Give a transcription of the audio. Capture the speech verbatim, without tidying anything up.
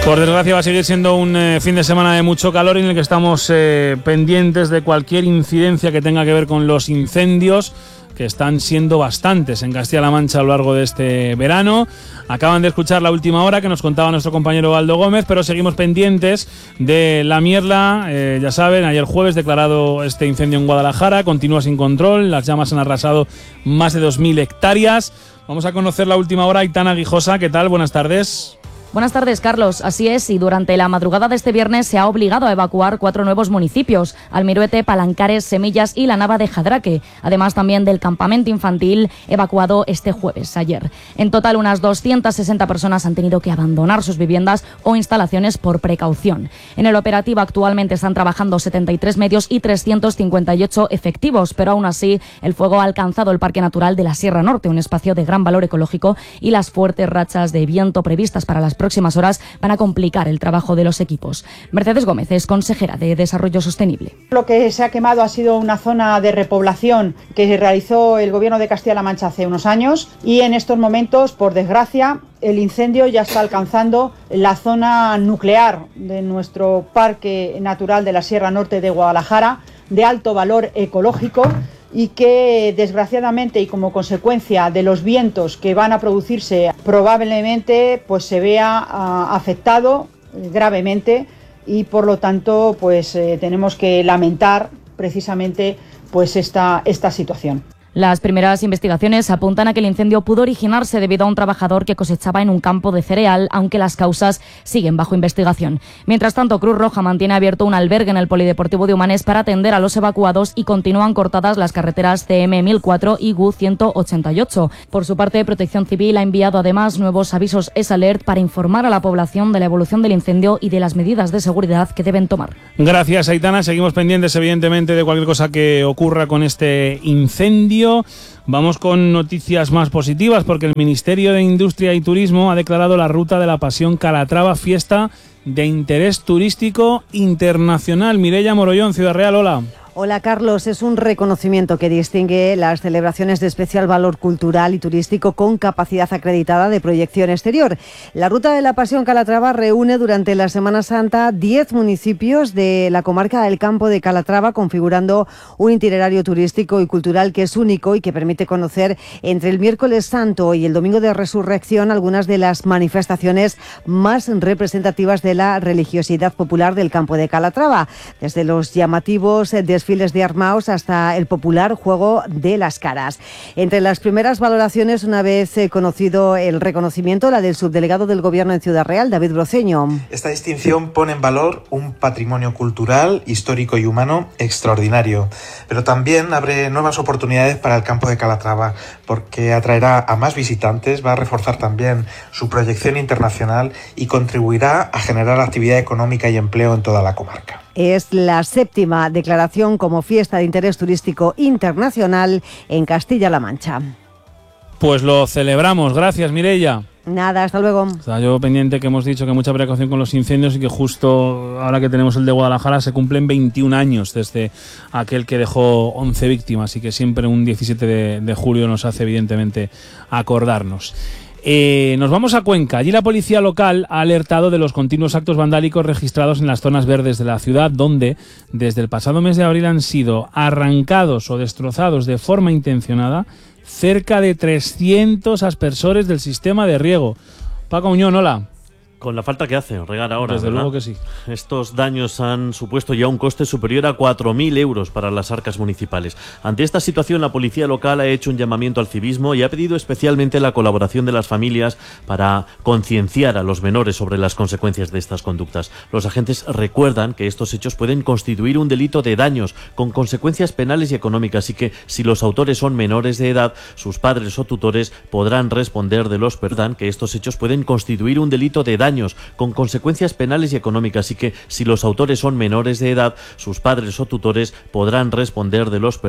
Por desgracia va a seguir siendo un eh, fin de semana de mucho calor en el que estamos eh, pendientes de cualquier incidencia que tenga que ver con los incendios, que están siendo bastantes en Castilla-La Mancha a lo largo de este verano. Acaban de escuchar la última hora que nos contaba nuestro compañero Baldo Gómez, pero seguimos pendientes de la Mierla. Eh, ya saben, ayer jueves declarado este incendio en Guadalajara, continúa sin control, las llamas han arrasado más de dos mil hectáreas. Vamos a conocer la última hora. Aitana Guijosa, ¿qué tal? Buenas tardes. Buenas tardes, Carlos. Así es, y durante la madrugada de este viernes se ha obligado a evacuar cuatro nuevos municipios: Almiruete, Palancares, Semillas y la Nava de Jadraque, además también del campamento infantil evacuado este jueves, ayer. En total, unas doscientas sesenta personas han tenido que abandonar sus viviendas o instalaciones por precaución. En el operativo actualmente están trabajando setenta y tres medios y trescientos cincuenta y ocho efectivos, pero aún así el fuego ha alcanzado el Parque Natural de la Sierra Norte, un espacio de gran valor ecológico, y las fuertes rachas de viento previstas para las próximas horas van a complicar el trabajo de los equipos. Mercedes Gómez es consejera de Desarrollo Sostenible. Lo que se ha quemado ha sido una zona de repoblación que realizó el Gobierno de Castilla-La Mancha hace unos años, y en estos momentos, por desgracia, el incendio ya está alcanzando la zona nuclear de nuestro Parque Natural de la Sierra Norte de Guadalajara, de alto valor ecológico, y que desgraciadamente y como consecuencia de los vientos que van a producirse probablemente pues se vea uh, afectado eh, gravemente, y por lo tanto pues eh, tenemos que lamentar precisamente pues esta, esta situación. Las primeras investigaciones apuntan a que el incendio pudo originarse debido a un trabajador que cosechaba en un campo de cereal, aunque las causas siguen bajo investigación. Mientras tanto, Cruz Roja mantiene abierto un albergue en el Polideportivo de Humanes para atender a los evacuados, y continúan cortadas las carreteras C M mil cuatro y G U ciento ochenta y ocho. Por su parte, Protección Civil ha enviado además nuevos avisos S-Alert para informar a la población de la evolución del incendio y de las medidas de seguridad que deben tomar. Gracias, Aitana. Seguimos pendientes, evidentemente, de cualquier cosa que ocurra con este incendio. Vamos con noticias más positivas, porque el Ministerio de Industria y Turismo ha declarado la Ruta de la Pasión Calatrava fiesta de interés turístico internacional. Mireia Morollón, Ciudad Real, hola. Hola, Carlos. Es un reconocimiento que distingue las celebraciones de especial valor cultural y turístico con capacidad acreditada de proyección exterior. La Ruta de la Pasión Calatrava reúne durante la Semana Santa diez municipios de la comarca del Campo de Calatrava, configurando un itinerario turístico y cultural que es único y que permite conocer entre el miércoles santo y el domingo de resurrección algunas de las manifestaciones más representativas de la religiosidad popular del Campo de Calatrava, desde los llamativos desfiles desfiles de armaos hasta el popular juego de las caras. Entre las primeras valoraciones, una vez eh, conocido el reconocimiento, la del subdelegado del Gobierno en Ciudad Real, David Broceño. Esta distinción pone en valor un patrimonio cultural, histórico y humano extraordinario, pero también abre nuevas oportunidades para el Campo de Calatrava, porque atraerá a más visitantes, va a reforzar también su proyección internacional y contribuirá a generar actividad económica y empleo en toda la comarca. Es la séptima declaración como fiesta de interés turístico internacional en Castilla-La Mancha. Pues lo celebramos. Gracias, Mireia. Nada, hasta luego. O sea, yo pendiente que hemos dicho que mucha precaución con los incendios, y que justo ahora que tenemos el de Guadalajara se cumplen veintiún años desde aquel que dejó once víctimas, y que siempre un diecisiete de, de julio nos hace evidentemente acordarnos. Eh, nos vamos a Cuenca. Allí la policía local ha alertado de los continuos actos vandálicos registrados en las zonas verdes de la ciudad, donde desde el pasado mes de abril han sido arrancados o destrozados de forma intencionada cerca de trescientos aspersores del sistema de riego. Paco Muñón, hola. Con la falta que hace regar ahora, Desde ¿verdad? luego que sí. Estos daños han supuesto ya un coste superior a cuatro mil euros para las arcas municipales. Ante esta situación, la policía local ha hecho un llamamiento al civismo y ha pedido especialmente la colaboración de las familias para concienciar a los menores sobre las consecuencias de estas conductas. Los agentes recuerdan que estos hechos pueden constituir un delito de daños con consecuencias penales y económicas, y que si los autores son menores de edad, sus padres o tutores podrán responder de los perdan que estos hechos pueden constituir un delito de daños con consecuencias penales y económicas, y que si los autores son menores de edad, sus padres o tutores podrán responder de los